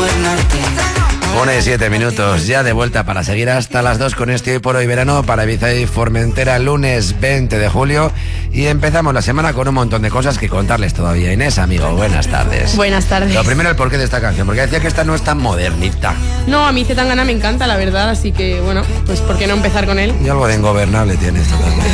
1:07, ya de vuelta para seguir hasta las 2 con este Hoy por Hoy Verano para Ibiza y Formentera, lunes 20 de julio. Y empezamos la semana con un montón de cosas que contarles todavía. Inés, amigo, buenas tardes. Buenas tardes. Lo primero, el porqué de esta canción, porque decía que esta no es tan modernita. No, a mí Zetangana me encanta, la verdad, así que bueno, pues ¿por qué no empezar con él? Y algo de ingobernable tiene esto también.